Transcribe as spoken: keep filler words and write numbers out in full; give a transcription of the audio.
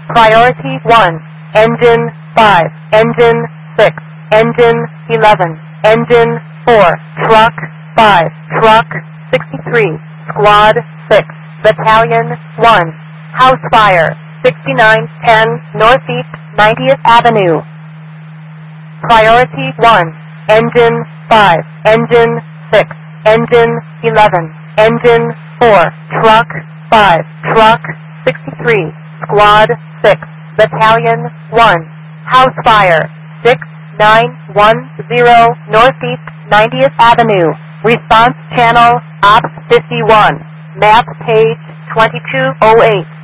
Priority one, Engine five, Engine six, Engine eleven, Engine four, Truck five, Truck sixty-three, Squad six, Battalion one, House Fire, sixty-nine ten Northeast ninetieth Avenue. Priority one, Engine five, Engine six, Engine eleven, Engine four, Truck five, Truck sixty-three, Squad six, Battalion one, House Fire, six nine one zero Northeast ninetieth Avenue. Response Channel Ops fifty-one. Map page twenty-two oh eight.